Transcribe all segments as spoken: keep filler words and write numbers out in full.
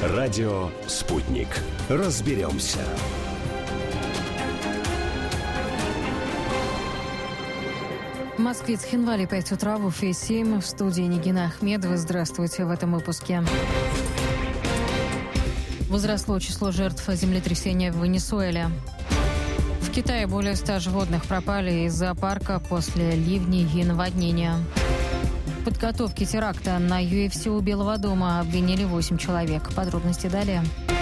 Радио «Спутник». Разберемся. В Москве Цхинвале, пять утра, в Уфе семь. В студии Нигина Ахмедова. Здравствуйте в этом выпуске. Возросло число жертв землетрясения в Венесуэле. В Китае более ста животных пропали из зоопарка после ливней и наводнения. В подготовке теракта на ю эф си у Белого дома обвинили восемь человек. Подробности далее.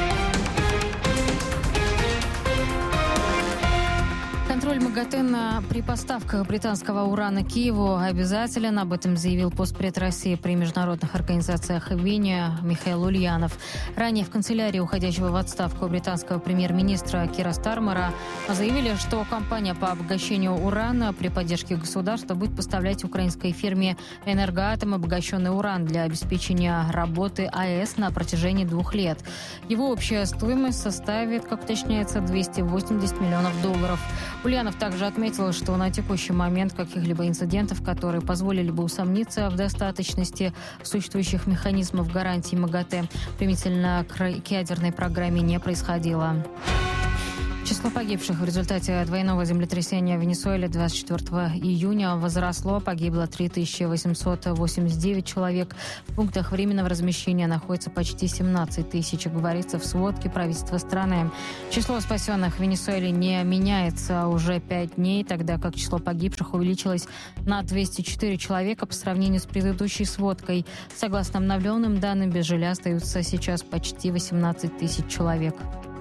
Контроль МАГАТЭ при поставках британского урана Киеву обязателен. Об этом заявил постпред России при международных организациях в Вене Михаил Ульянов. Ранее в канцелярии уходящего в отставку британского премьер-министра Кира Стармера заявили, что компания по обогащению урана при поддержке государства будет поставлять украинской фирме «Энергоатом» обогащенный уран для обеспечения работы АЭС на протяжении двух лет. Его общая стоимость составит, как уточняется, двести восемьдесят миллионов долларов. Ульянов также отметил, что на текущий момент каких-либо инцидентов, которые позволили бы усомниться в достаточности существующих механизмов гарантии МАГАТЭ применительно к ядерной программе, не происходило. Число погибших в результате двойного землетрясения в Венесуэле двадцать четвёртого июня возросло. Погибло три тысячи восемьсот восемьдесят девять человек. В пунктах временного размещения находится почти семнадцать тысяч, говорится в сводке правительства страны. Число спасенных в Венесуэле не меняется уже пять дней, тогда как число погибших увеличилось на двести четыре человека по сравнению с предыдущей сводкой. Согласно обновленным данным, без жилья остаются сейчас почти восемнадцать тысяч человек.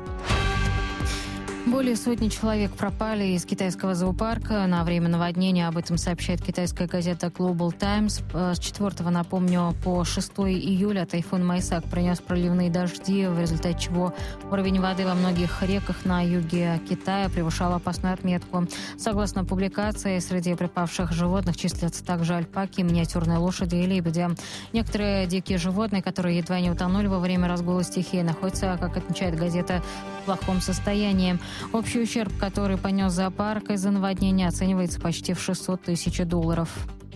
Более сотни человек пропали из китайского зоопарка на время наводнения. Об этом сообщает китайская газета Global Times. С четвёртого, напомню, по шестое июля тайфун Майсак принес проливные дожди, в результате чего уровень воды во многих реках на юге Китая превышал опасную отметку. Согласно публикации, среди припавших животных числятся также альпаки, миниатюрные лошади и лебеди. Некоторые дикие животные, которые едва не утонули во время разгула стихии, находятся, как отмечает газета, в плохом состоянии. Общий ущерб, который понес зоопарк из-за наводнения, оценивается почти в шестьсот тысяч долларов.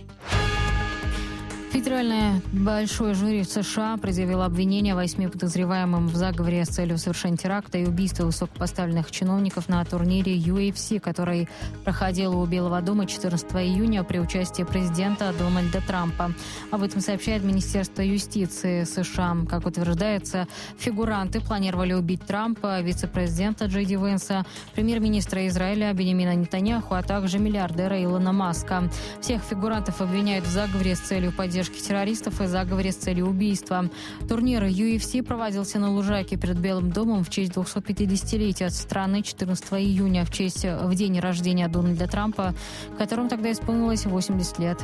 Федеральное большое жюри в США предъявило обвинение восьми подозреваемым в заговоре с целью совершения теракта и убийства высокопоставленных чиновников на турнире ю эф си, который проходил у Белого дома четырнадцатого июня при участии президента Дональда Трампа. Об этом сообщает Министерство юстиции США. Как утверждается, фигуранты планировали убить Трампа, вице-президента Джей Ди Венса, премьер-министра Израиля Беньямина Нетаньяху, а также миллиардера Илона Маска. Всех фигурантов обвиняют в заговоре с целью поддержки террористов и заговоре с целью убийства. Турнир ю эф си проводился на лужайке перед Белым домом в честь двухсотпятидесятилетия страны четырнадцатого июня, в честь в день рождения Дональда Трампа, которому тогда исполнилось восемьдесят лет.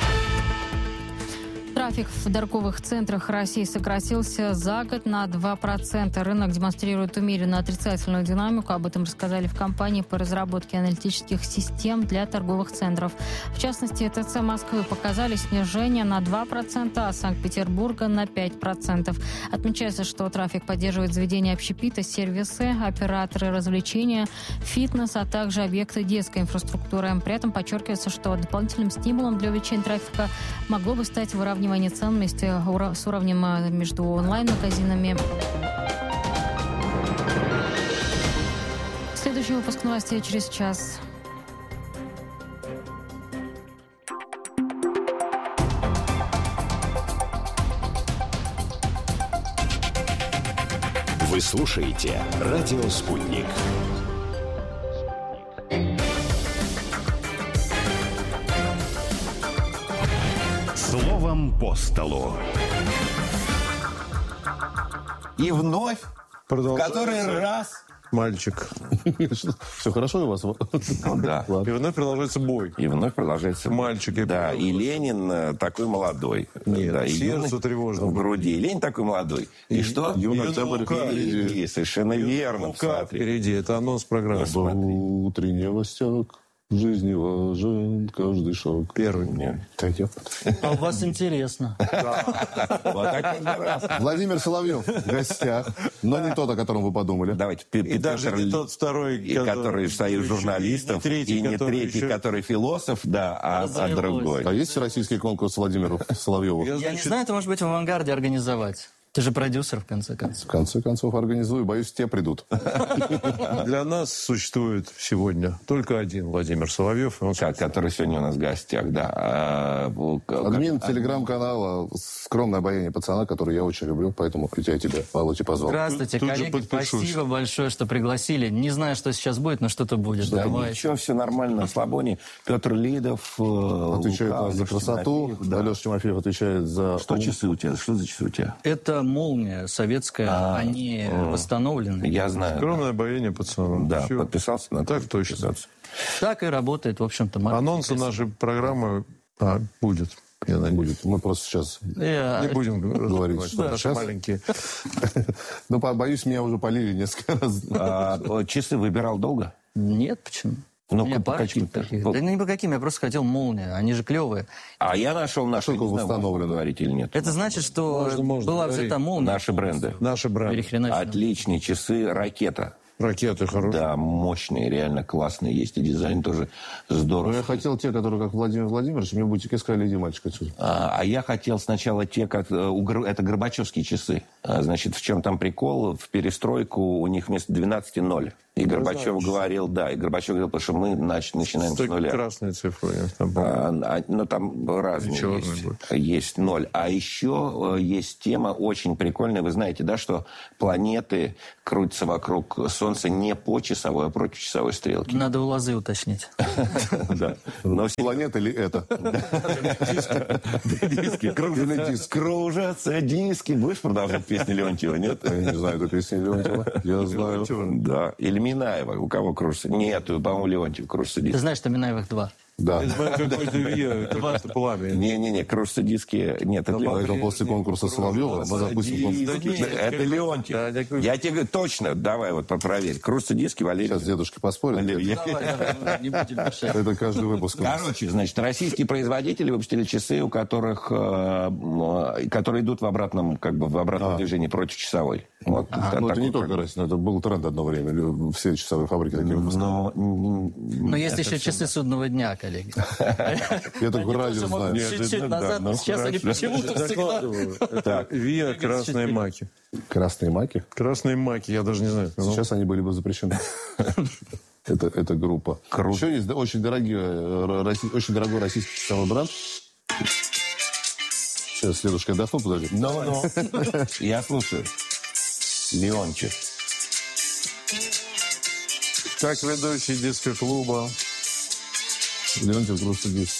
Трафик в торговых центрах России сократился за год на два процента. Рынок демонстрирует умеренно отрицательную динамику. Об этом рассказали в компании по разработке аналитических систем для торговых центров. В частности, тэ цэ Москвы показали снижение на два процента, а Санкт-Петербурга на пять процентов. Отмечается, что трафик поддерживает заведения общепита, сервисы, операторы развлечения, фитнес, а также объекты детской инфраструктуры. При этом подчеркивается, что дополнительным стимулом для увеличения трафика могло бы стать выравнивание цен вместе с уровнем между онлайн-магазинами. Следующий выпуск новостей через час. Вы слушаете «Радио Спутник». Словом по столу. И вновь, в который раз... Мальчик. Все хорошо у вас? Ну да. И вновь продолжается бой. И вновь продолжается бой. Мальчик. Да, и Ленин такой молодой. Нет, да, сердце тревожно. В груди. И Ленин такой молодой. И, и что? Юный Октябрь впереди. Совершенно верно. Впереди. Это анонс программы. Утренний новостяк. В жизни важен каждый шаг. Первый. А у вас интересно. Владимир Соловьев в гостях, но не тот, о котором вы подумали. Давайте. И даже не тот второй, который союз журналистов, и не третий, который философ, да, а другой. А есть всероссийский конкурс Владимиру Соловьеву? Я не знаю, это может быть в «Авангарде» организовать. Ты же продюсер, в конце концов. В конце концов, организую. Боюсь, те придут. Для нас существует сегодня только один Владимир Соловьев. Он... Который сегодня у нас в гостях, да. А, админ телеграм-канала «Скромное обаяние пацана», который я очень люблю, поэтому я тебя, Володя, позвал. Здравствуйте, Тут коллеги. Спасибо большое, что пригласили. Не знаю, что сейчас будет, но что-то будет. Да, Давай. ничего, все нормально. На слабоне. Петр Лидов отвечает Лука, за красоту. Да. Алеша Тимофеев отвечает за... Что часы у тебя? Что за часы у тебя? Это «Молния» советская. А, Они а, восстановлены. Я знаю. Скромное обаяние пацана. Да, Все. подписался на так точно. Подписаться. Так и работает, в общем-то. Анонсы нашей программы а, будет. Я надеюсь. Будет. Мы просто сейчас Я... не будем говорить, что да, сейчас. Маленькие. Ну, боюсь, меня уже полили несколько раз. А, часы выбирал долго? Нет, почему? Ну, У меня по каким таких. Да не по каким, я просто хотел «Молния». Они же клевые. А я нашел нашу, не знаю, можно говорить или нет. Это значит, что можно, можно была говорить. взята «Молния». Наши бренды. Наши бренды. Отличные часы, «Ракета». Ракеты хорошие. Да, мощные, реально классные есть. И дизайн тоже здорово. Но я хотел те, которые как Владимир Владимирович, мне бутики сказали, иди, мальчик, отсюда. А, а я хотел сначала те, как... Это горбачевские часы. А, значит, в чем там прикол? В перестройку у них вместо двенадцати ноль. И Горбачев знаешь. говорил, да, и Горбачев говорил, потому что мы нач, начинаем с, с нуля. Красные цифры. Там, а, а, ну, там разные есть. Есть ноль. А еще есть тема очень прикольная. Вы знаете, да, что планеты крутятся вокруг Солнца не по часовой, а против часовой стрелки. Надо у Лозы уточнить. Да. Планета ли это? Диски. Кружатся диски. Будешь продолжать песню Леонтьева, нет? Я не знаю эту песню Леонтьева. Я знаю. Да. Или Минаева. У кого кружится? Нет, по-моему, Леонтьев кружится диски. Ты знаешь, что Минаевых два? Да. Это пламя. Не-не-не, кружатся диски... Нет, это Поэтому после конкурса Соловьева, допустим... Это Леонтьев. Я тебе говорю, точно, давай вот проверь. Кружатся диски, Валерий. Сейчас дедушка поспорит. Не будем мешать. Это каждый выпуск. Короче, значит, российские производители выпустили часы, у которых... которые идут в обратном, как бы, в обратном движении против часовой. Вот, а, ну, это не только Россия, это был тренд одно время. Все часовые фабрики такие выпускали. Но, Но есть еще часы судного дня, коллеги. Я только радио знаю. Чуть-чуть назад, сейчас они почему-то всегда... Так, ВИА «Красные маки». Красные маки? Красные маки, я даже не знаю. Сейчас они были бы запрещены. Это, это группа. Круто. Еще есть очень, дорогие, очень дорогой российский часовой бренд. Сейчас, следующий отдохну, подожди. Ну, ну. Я слушаю. Леонтьев. Как ведущий диско-клуба. Леонтьев просто диск.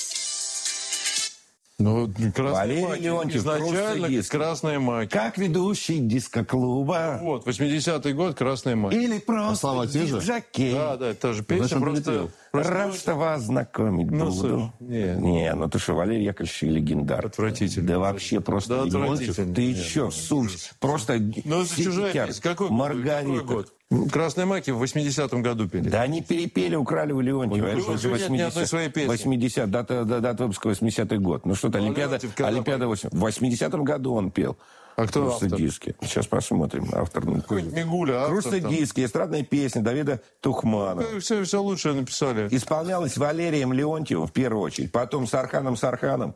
Ну, красные маки. Леонтьев, изначально красные маки. Как ведущий диско-клуба. Вот, восьмидесятый год, красные маки. Или просто слова те же? Жакей. Да, да, та же песня, просто... Рад, что вас знакомить ну, буду. Не, не, ну ты что, Валерий Яковлевич легендар. Отвратительно. Да вообще просто... Да, отвратительно. Ты еще, слушай, просто... Ну, это чужая песня. Какой, Маргарита. Какой год? Красные маки в восьмидесятом году пели. Да они перепели, украли у Леонтьева. Нет ни одной своей песни. восьмидесятый, дата, дата выпуска восьмидесятый год. Ну что-то, Олимпиада, Олимпиада восемьдесят. В восьмидесятом году он пел. А кто Кружатся автор? диски. Сейчас посмотрим. Автор. Какой-нибудь Мигуля, автор. Кружатся диски, эстрадная песня Давида Тухманова. Все, все лучшее написали. Исполнялась Валерием Леонтьевым в первую очередь. Потом Сарханом Сарханом.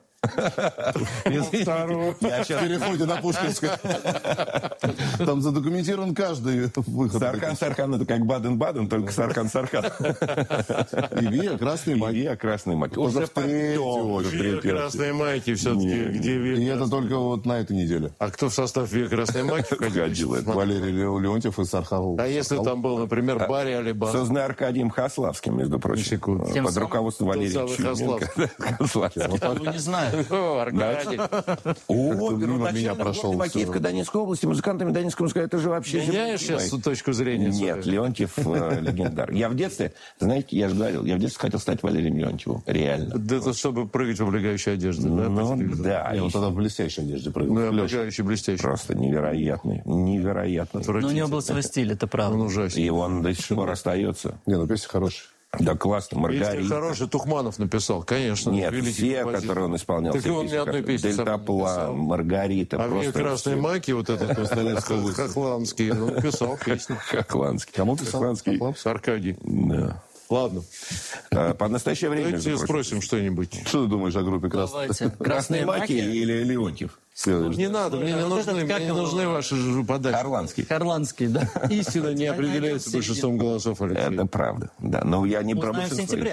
Переходе на Пушкинское. Там задокументирован каждый выход. Сархан Сархан это как Баден-Баден, только Сархан Сархан. И ВИА «Красные маки». ВИА «Красные маки». Уже в третью. ВИА «Красные маки» все-таки. Где ВИА? И это только вот на этой неделе. А кто в состав ВИА «Красные маки» входил? Валерий Леонтьев и Сархан. А если там был, например, Барри Алибан? Созданный Аркадием Хаславским, между прочим. Под руководством Валерия Чуменко. Ну, не знаю. Аркадий. Оперу меня прошел. Макеевка Донецкой области, музыкантами Донецкой музыки, это же вообще... Меняешь сейчас точку зрения? Нет, Леонтьев э, легендар. Я в детстве, знаете, я же говорил, я в детстве хотел стать Валерием Леонтьевым. Реально. Это чтобы прыгать в облегающей одежде, да? Ну, да. Я вот тогда в блестящей одежде прыгал. Ну, облегающий, блестящий. Просто невероятный. Невероятный. Но у него был свой стиль, это правда. Он ужасен. И он до сих пор остается. Не, ну песня хорошая. Да, классно. Маргарита. Песня хорошая, Тухманов написал, конечно. Нет, все, композитор. которые он исполнял. Так и он ни одной песни сам не Дельтаплан, написал. Маргарита. А просто «Красные маки», вот этот Хохландский, он писал песню. Хохландский. Кому писал? Хохландский. Аркадий. Да. Ладно. По настоящее время... Давайте спросим что-нибудь. Что ты думаешь о группе «Красные»? Красные маки или Леонтьев? Не надо, мне не нужны, мне не нужны ваши подачи. Харландский. Харландский, да. Истина не определяется большинством голосов, Алексей. Это правда, да. Но я не про большинство.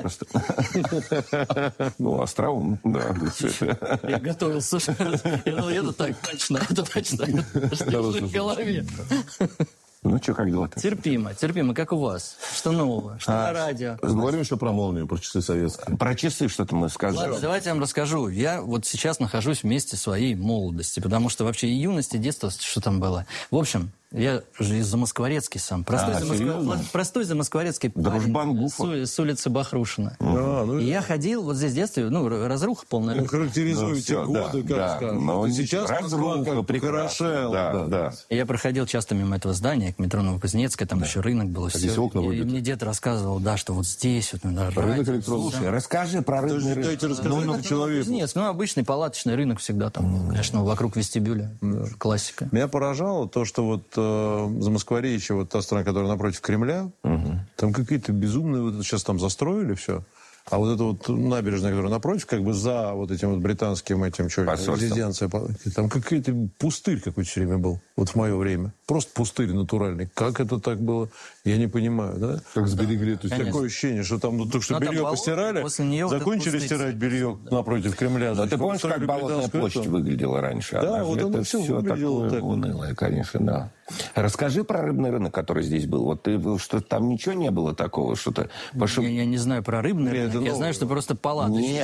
Ну, Остроум, да. Я готовился. Я думал, это так, точно, это точно. Что в голове? Ну, что, как дела-то? Терпимо, терпимо, как у вас? Что нового? Что на радио? Говорим еще про «Молнию», про часы советские. Про часы что-то мы сказали. Ладно, давайте я вам расскажу. Я вот сейчас нахожусь вместе своей молодости, потому что вообще и юность, и детство, что там было. В общем, я же из Замоскворецкий сам. Простой, А, замосква... Простой замоскворецкий Дружбан Гуфа. с, с улицы Бахрушина. А, ну, и я ходил вот здесь в детстве, ну, разруха полная. Вы характеризуете Ну, всё, годы, да, как да. скажем. Но Сейчас разруха Москва как прекрасна. хорошела. Да, да. И я проходил часто мимо этого здания, к метро Новокузнецкая, там еще рынок был. Все. здесь окна и, выбиты. и мне дед рассказывал, да, что вот здесь вот... Да, Рынок электронный. Слушай, расскажи про рыбный рынок. Дайте рассказать нам человеку. Нет, ну обычный палаточный рынок всегда там, конечно, вокруг вестибюля. Классика. Меня поражало то, что вот э, Замоскворечье, вот та страна, которая напротив Кремля, угу. там какие-то безумные, вот сейчас там застроили все. А вот эта вот набережная, которая напротив, как бы за вот этим вот британским этим, что резиденция, там какой-то пустырь какой-то все время был, вот в мое время. Просто пустырь натуральный. Как это так было, я не понимаю, да? Как сберегли эту Такое стену. ощущение, что там, ну, только что Ну, там белье болото, постирали, после нее закончили вот стирать белье да. напротив Кремля. Но значит, ты помнишь, как построили Болотная британскую площадь эту? выглядела раньше? Да, Она вот же- оно это всё все выглядело такое так. унылое, конечно, да. Расскажи про рыбный рынок, который здесь был. Вот ты, что там ничего не было такого, что-то... Я, я не знаю про рыбный Нет, рынок, это я новое. знаю, что просто палаточный. Нет.